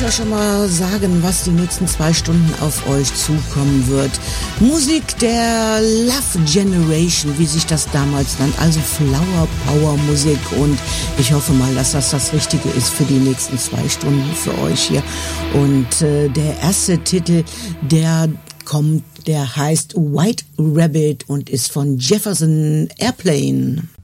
euch schon mal sagen, was die nächsten 2 Stunden auf euch zukommen wird. Musik der Love Generation, wie sich das damals nannte, also Flower Power Musik, und ich hoffe mal, dass das Richtige ist für die nächsten 2 Stunden für euch hier. Und der erste Titel, der kommt, der heißt White Rabbit und ist von Jefferson Airplane.